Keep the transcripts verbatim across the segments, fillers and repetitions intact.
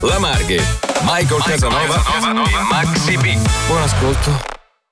La Marghe, Michael Casanova e Maxi B. Buon ascolto.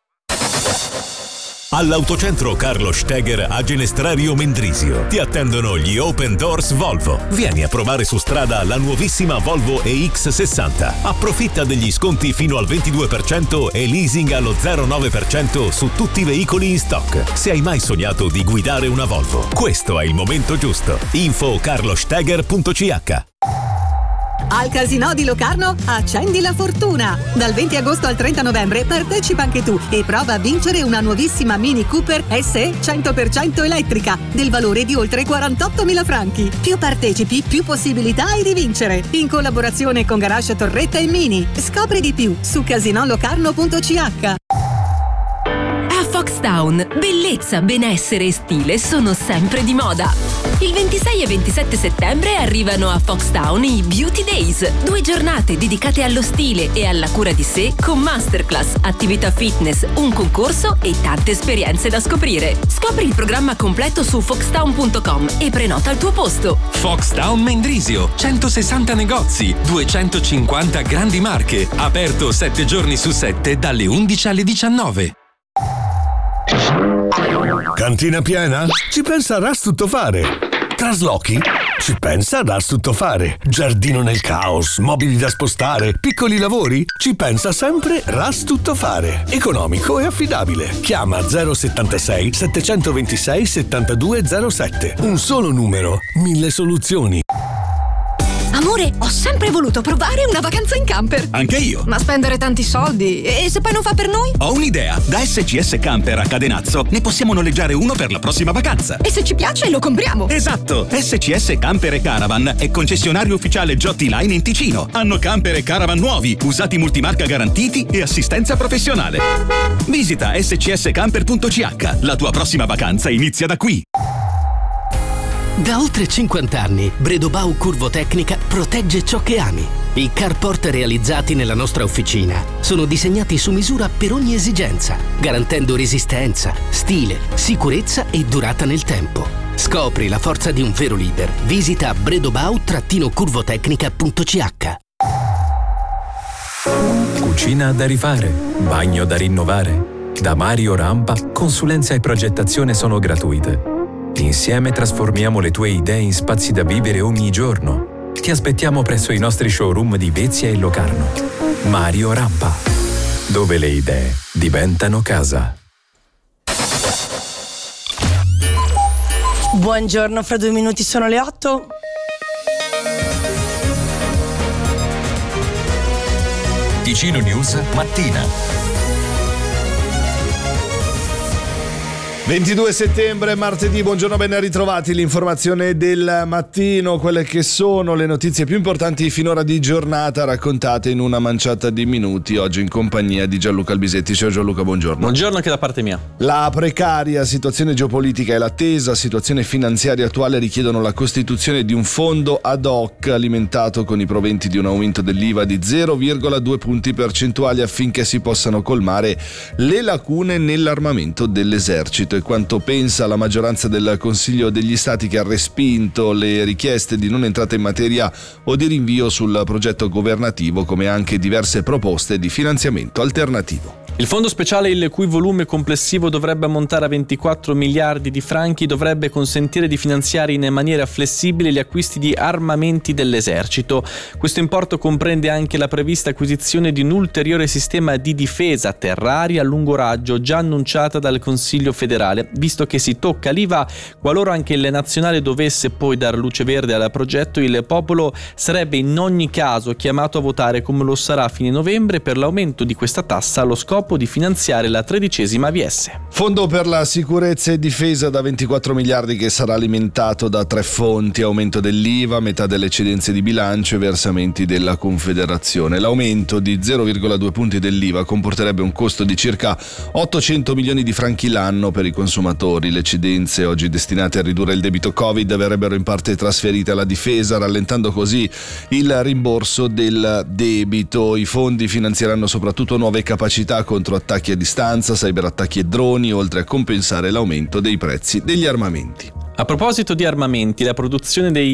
All'Autocentro Carlo Steger a Genestrario Mendrisio ti attendono gli Open Doors Volvo. Vieni a provare su strada la nuovissima Volvo E X sessanta. Approfitta degli sconti fino al ventidue per cento e leasing allo zero virgola nove per cento su tutti i veicoli in stock. Se hai mai sognato di guidare una Volvo, questo è il momento giusto. Info carlosteger punto c h. Al Casinò di Locarno accendi la fortuna. Dal venti agosto al trenta novembre partecipa anche tu e prova a vincere una nuovissima Mini Cooper S E cento per cento elettrica del valore di oltre quarantottomila franchi. Più partecipi, più possibilità hai di vincere. In collaborazione con Garage Torretta e Mini. Scopri di più su casinò locarno punto c h. A Foxtown, bellezza, benessere e stile sono sempre di moda. Il ventisei e ventisette settembre arrivano a Foxtown i Beauty Days, due giornate dedicate allo stile e alla cura di sé con masterclass, attività fitness, un concorso e tante esperienze da scoprire. Scopri il programma completo su foxtown punto com e prenota il tuo posto. Foxtown Mendrisio, centosessanta negozi, duecentocinquanta grandi marche, aperto sette giorni su sette dalle undici alle diciannove. Cantina piena? Ci pensa Ras Tuttofare. Traslochi? Ci pensa Ras Tuttofare. Giardino nel caos, mobili da spostare, piccoli lavori? Ci pensa sempre Ras Tuttofare. Economico e affidabile. Chiama zero settantasei settecentoventisei settantadue zero sette. Un solo numero, mille soluzioni. Amore, ho sempre voluto provare una vacanza in camper. Anche io. Ma spendere tanti soldi? E se poi non fa per noi? Ho un'idea. Da S C S Camper a Cadenazzo ne possiamo noleggiare uno per la prossima vacanza. E se ci piace lo compriamo. Esatto. S C S Camper e Caravan è concessionario ufficiale Giotti Line in Ticino. Hanno camper e caravan nuovi, usati multimarca garantiti e assistenza professionale. Visita s c s camper punto c h. La tua prossima vacanza inizia da qui. Da oltre cinquanta anni, Bredobau Curvotecnica protegge ciò che ami. I carport realizzati nella nostra officina sono disegnati su misura per ogni esigenza, garantendo resistenza, stile, sicurezza e durata nel tempo. Scopri la forza di un vero leader. Visita bredobau curvotecnica punto c h. Cucina da rifare, bagno da rinnovare. Da Mario Rampa, consulenza e progettazione sono gratuite. Insieme trasformiamo le tue idee in spazi da vivere ogni giorno. Ti aspettiamo presso i nostri showroom di Vezia e Locarno. Mario Rampa, dove le idee diventano casa. Buongiorno, fra due minuti sono le otto. Ticino News Mattina. ventidue settembre, martedì, buongiorno, ben ritrovati. L'informazione del mattino, quelle che sono le notizie più importanti finora di giornata, raccontate in una manciata di minuti, oggi in compagnia di Gianluca Albisetti. Ciao Gianluca, buongiorno. Buongiorno anche da parte mia. La precaria situazione geopolitica e l'attesa situazione finanziaria attuale richiedono la costituzione di un fondo ad hoc alimentato con i proventi di un aumento dell'I V A di zero virgola due punti percentuali affinché si possano colmare le lacune nell'armamento dell'esercito. Quanto pensa la maggioranza del Consiglio degli Stati, che ha respinto le richieste di non entrata in materia o di rinvio sul progetto governativo, come anche diverse proposte di finanziamento alternativo. Il fondo speciale, il cui volume complessivo dovrebbe ammontare a ventiquattro miliardi di franchi, dovrebbe consentire di finanziare in maniera flessibile gli acquisti di armamenti dell'esercito. Questo importo comprende anche la prevista acquisizione di un ulteriore sistema di difesa terra-aria a lungo raggio già annunciata dal Consiglio federale, visto che si tocca l'I V A. Qualora anche il nazionale dovesse poi dar luce verde al progetto, il popolo sarebbe in ogni caso chiamato a votare, come lo sarà a fine novembre, per l'aumento di questa tassa allo scopo di finanziare la tredicesima A V S. Fondo per la sicurezza e difesa da ventiquattro miliardi che sarà alimentato da tre fonti: aumento dell'I V A, metà delle eccedenze di bilancio e versamenti della Confederazione. L'aumento di zero virgola due punti dell'I V A comporterebbe un costo di circa ottocento milioni di franchi l'anno per i consumatori. Le eccedenze, oggi destinate a ridurre il debito Covid, verrebbero in parte trasferite alla difesa, rallentando così il rimborso del debito. I fondi finanzieranno soprattutto nuove capacità contro attacchi a distanza, cyberattacchi e droni, oltre a compensare l'aumento dei prezzi degli armamenti. A proposito di armamenti, la produzione dei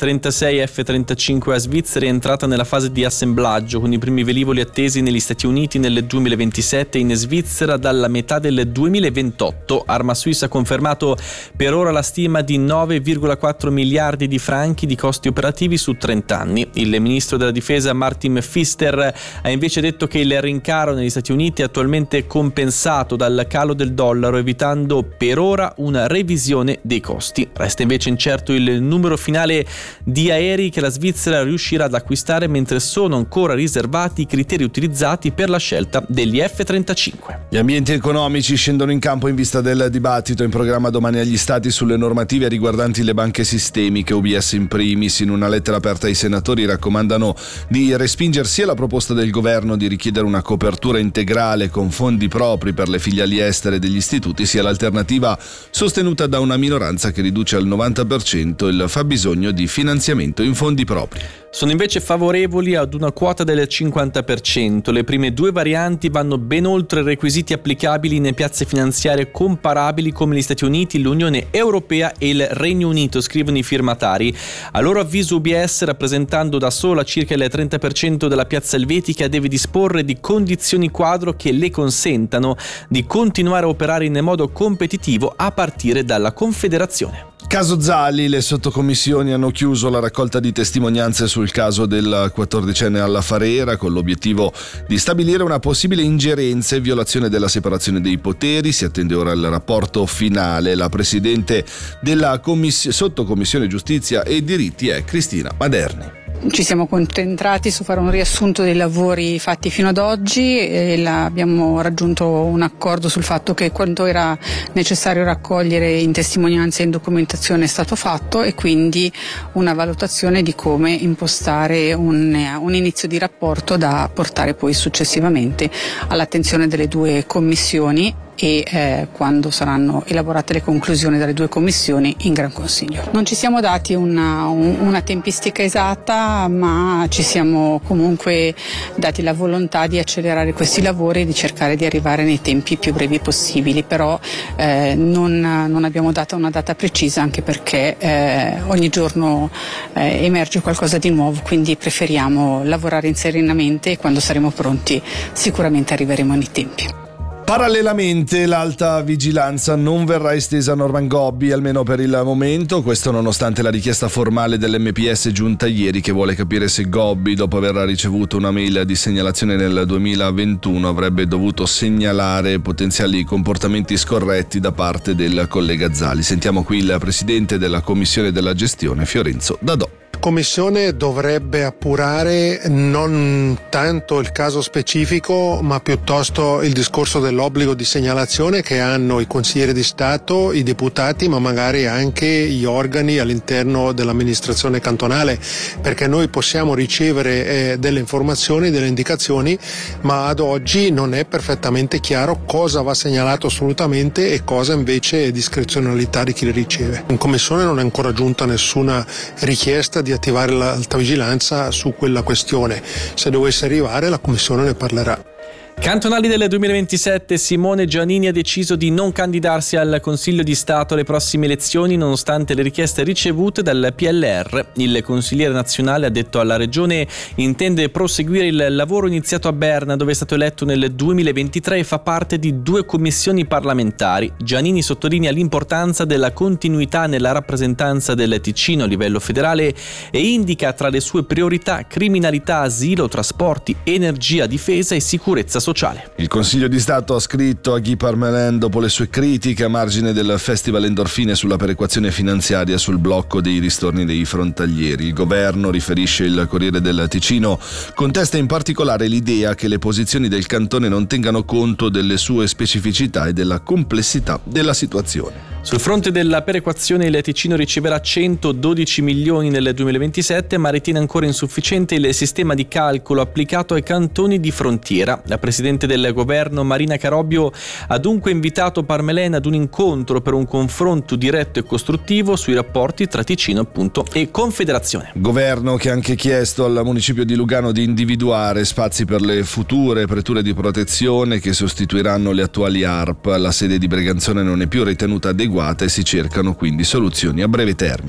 trentasei F trentacinque a Svizzera è entrata nella fase di assemblaggio, con i primi velivoli attesi negli Stati Uniti nel duemilaventisette e in Svizzera dalla metà del duemilaventotto. Armasuisse ha confermato per ora la stima di nove virgola quattro miliardi di franchi di costi operativi su trenta anni. Il ministro della difesa Martin Pfister ha invece detto che il rincaro negli Stati Uniti è attualmente compensato dal calo del dollaro, evitando per ora una revisione dei costi. Resta invece incerto il numero finale di aerei che la Svizzera riuscirà ad acquistare, mentre sono ancora riservati i criteri utilizzati per la scelta degli F trentacinque. Gli ambienti economici scendono in campo in vista del dibattito in programma domani agli Stati sulle normative riguardanti le banche sistemiche. U B S in primis, in una lettera aperta ai senatori, raccomandano di respingere sia la proposta del governo di richiedere una copertura integrale con fondi propri per le filiali estere degli istituti, sia l'alternativa sostenuta da una minoranza che riduce al novanta per cento il fabbisogno di finanziamento in fondi propri. Sono invece favorevoli ad una quota del cinquanta per cento. Le prime due varianti vanno ben oltre i requisiti applicabili in piazze finanziarie comparabili come gli Stati Uniti, l'Unione Europea e il Regno Unito, scrivono i firmatari. A loro avviso U B S, rappresentando da sola circa il trenta per cento della piazza elvetica, deve disporre di condizioni quadro che le consentano di continuare a operare in modo competitivo a partire dalla Confederazione. Caso Zali, le sottocommissioni hanno chiuso la raccolta di testimonianze sul caso del quattordicenne alla Farera, con l'obiettivo di stabilire una possibile ingerenza e violazione della separazione dei poteri. Si attende ora il rapporto finale. La presidente della commiss- sottocommissione giustizia e diritti è Cristina Maderni. Ci siamo concentrati su fare un riassunto dei lavori fatti fino ad oggi e la, abbiamo raggiunto un accordo sul fatto che quanto era necessario raccogliere in testimonianze e in documentazione è stato fatto, e quindi una valutazione di come impostare un, un inizio di rapporto da portare poi successivamente all'attenzione delle due commissioni e eh, quando saranno elaborate le conclusioni dalle due commissioni in Gran Consiglio. Non ci siamo dati una, un, una tempistica esatta, ma ci siamo comunque dati la volontà di accelerare questi lavori e di cercare di arrivare nei tempi più brevi possibili, però eh, non, non abbiamo dato una data precisa, anche perché eh, ogni giorno eh, emerge qualcosa di nuovo, quindi preferiamo lavorare in serenamente e quando saremo pronti sicuramente arriveremo nei tempi. Parallelamente l'alta vigilanza non verrà estesa a Norman Gobbi, almeno per il momento, questo nonostante la richiesta formale dell'M P S giunta ieri, che vuole capire se Gobbi, dopo aver ricevuto una mail di segnalazione nel duemilaventuno, avrebbe dovuto segnalare potenziali comportamenti scorretti da parte del collega Zali. Sentiamo qui il presidente della Commissione della Gestione, Fiorenzo Dadò. La Commissione dovrebbe appurare non tanto il caso specifico, ma piuttosto il discorso dell'obbligo di segnalazione che hanno i consiglieri di Stato, i deputati, ma magari anche gli organi all'interno dell'amministrazione cantonale, perché noi possiamo ricevere eh, delle informazioni, delle indicazioni, ma ad oggi non è perfettamente chiaro cosa va segnalato assolutamente e cosa invece è discrezionalità di chi le riceve. In Commissione non è ancora giunta nessuna richiesta di attivare l'alta vigilanza su quella questione. Se dovesse arrivare, la Commissione ne parlerà. Cantonali del duemilaventisette, Simone Giannini ha deciso di non candidarsi al Consiglio di Stato alle prossime elezioni, nonostante le richieste ricevute dal P L R. Il consigliere nazionale ha detto alla Regione intende proseguire il lavoro iniziato a Berna, dove è stato eletto nel duemilaventitré e fa parte di due commissioni parlamentari. Giannini sottolinea l'importanza della continuità nella rappresentanza del Ticino a livello federale e indica tra le sue priorità criminalità, asilo, trasporti, energia, difesa e sicurezza sociale. Il Consiglio di Stato ha scritto a Guy Parmelin dopo le sue critiche a margine del Festival Endorfine sulla perequazione finanziaria sul blocco dei ristorni dei frontalieri. Il governo, riferisce il Corriere del Ticino, contesta in particolare l'idea che le posizioni del cantone non tengano conto delle sue specificità e della complessità della situazione. Sul fronte della perequazione il Ticino riceverà centododici milioni nel duemilaventisette, ma ritiene ancora insufficiente il sistema di calcolo applicato ai cantoni di frontiera. La Presidente del Governo Marina Carobbio ha dunque invitato Parmelin ad un incontro per un confronto diretto e costruttivo sui rapporti tra Ticino appunto e Confederazione. Governo che ha anche chiesto al municipio di Lugano di individuare spazi per le future preture di protezione che sostituiranno le attuali A R P. La sede di Breganzone non è più ritenuta adeguata e si cercano quindi soluzioni a breve termine.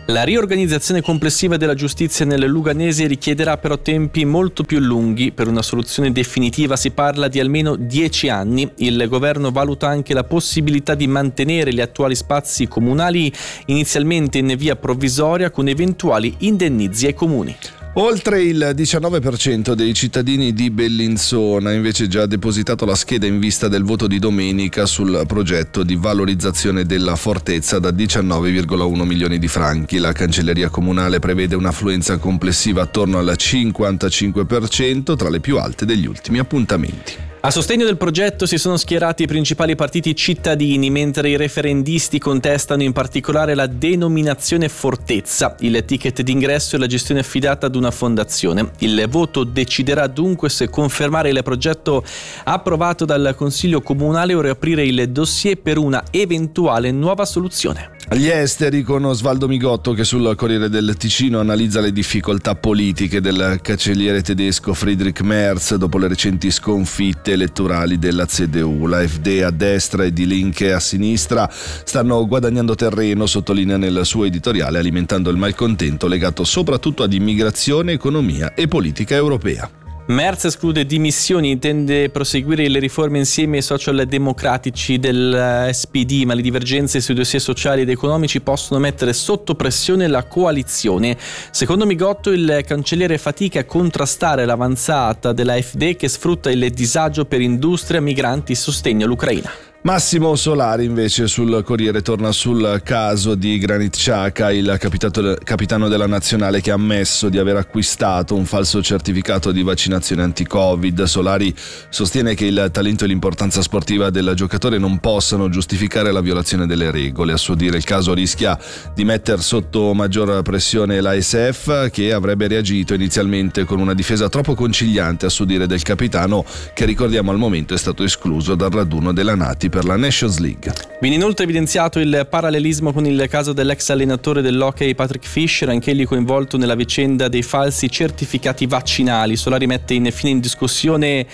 La riorganizzazione complessiva della giustizia nel Luganese richiederà però tempi molto più lunghi. Per una soluzione definitiva si parla di almeno dieci anni. Il governo valuta anche la possibilità di mantenere gli attuali spazi comunali inizialmente in via provvisoria con eventuali indennizi ai comuni. Oltre il diciannove per cento dei cittadini di Bellinzona ha invece già depositato la scheda in vista del voto di domenica sul progetto di valorizzazione della fortezza da diciannove virgola uno milioni di franchi. La Cancelleria Comunale prevede un'affluenza complessiva attorno al cinquantacinque per cento, tra le più alte degli ultimi appuntamenti. A sostegno del progetto si sono schierati i principali partiti cittadini, mentre i referendisti contestano in particolare la denominazione fortezza, il ticket d'ingresso e la gestione affidata ad una fondazione. Il voto deciderà dunque se confermare il progetto approvato dal Consiglio Comunale o riaprire il dossier per una eventuale nuova soluzione. Gli esteri con Osvaldo Migotto, che sul Corriere del Ticino analizza le difficoltà politiche del cancelliere tedesco Friedrich Merz dopo le recenti sconfitte elettorali della C D U. La F D a destra e Die Linke a sinistra stanno guadagnando terreno, sottolinea nel suo editoriale, alimentando il malcontento legato soprattutto ad immigrazione, economia e politica europea. Merz esclude dimissioni, intende proseguire le riforme insieme ai socialdemocratici del S P D, ma le divergenze sui dossier sociali ed economici possono mettere sotto pressione la coalizione. Secondo Migotto, il cancelliere fatica a contrastare l'avanzata della F D che sfrutta il disagio per industria, migranti e sostegno all'Ucraina. Massimo Solari invece sul Corriere torna sul caso di Granit Xhaka, il capitano della nazionale che ha ammesso di aver acquistato un falso certificato di vaccinazione anti-Covid. Solari sostiene che il talento e l'importanza sportiva del giocatore non possano giustificare la violazione delle regole. A suo dire il caso rischia di mettere sotto maggior pressione l'A S F, che avrebbe reagito inizialmente con una difesa troppo conciliante, a suo dire, del capitano, che ricordiamo al momento è stato escluso dal raduno della Nati per la Nations League. Viene inoltre evidenziato il parallelismo con il caso dell'ex allenatore dell'hockey Patrick Fischer, anch'egli coinvolto nella vicenda dei falsi certificati vaccinali. Solari mette infine in discussione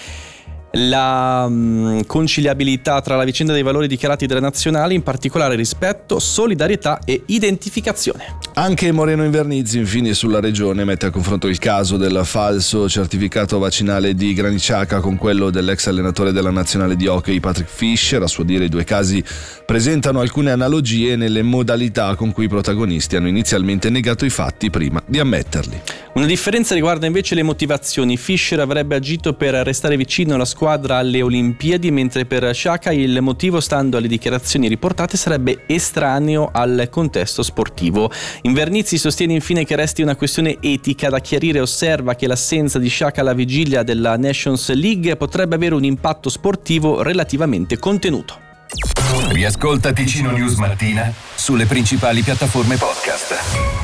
la mh, conciliabilità tra la vicenda dei valori dichiarati dalla nazionale, in particolare rispetto, solidarietà e identificazione. Anche Moreno Invernizzi infine sulla regione mette a confronto il caso del falso certificato vaccinale di Granit Xhaka con quello dell'ex allenatore della nazionale di hockey Patrick Fischer. A suo dire i due casi presentano alcune analogie nelle modalità con cui i protagonisti hanno inizialmente negato i fatti prima di ammetterli. Una differenza riguarda invece le motivazioni. Fischer avrebbe agito per restare vicino alla squadra alle Olimpiadi, mentre per Xhaka il motivo, stando alle dichiarazioni riportate, sarebbe estraneo al contesto sportivo. Invernizzi sostiene infine che resti una questione etica da chiarire. Osserva che l'assenza di Xhaka alla vigilia della Nations League potrebbe avere un impatto sportivo relativamente contenuto. Riascolta Ticino News Mattina sulle principali piattaforme podcast.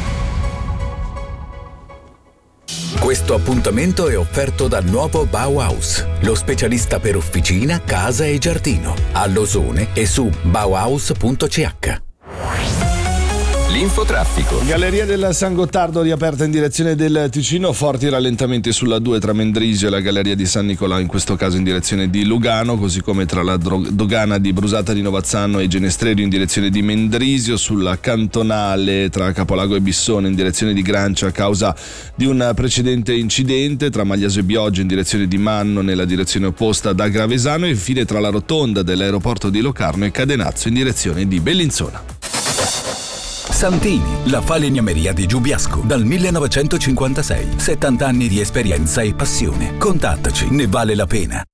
Questo appuntamento è offerto dal nuovo Bauhaus, lo specialista per officina, casa e giardino, a Losone e su bauhaus punto c h. L'infotraffico. Galleria del San Gottardo riaperta in direzione del Ticino, forti rallentamenti sulla due tra Mendrisio e la Galleria di San Nicolò, in questo caso in direzione di Lugano, così come tra la dogana di Brusata di Novazzano e Genestrerio in direzione di Mendrisio, sulla cantonale tra Capolago e Bissone in direzione di Grancia a causa di un precedente incidente, tra Magliaso e Bioggia in direzione di Manno nella direzione opposta da Gravesano, e infine tra la rotonda dell'aeroporto di Locarno e Cadenazzo in direzione di Bellinzona. Santini, la falegnameria di Giubiasco, dal millenovecentocinquantasei. settanta anni di esperienza e passione. Contattaci, ne vale la pena.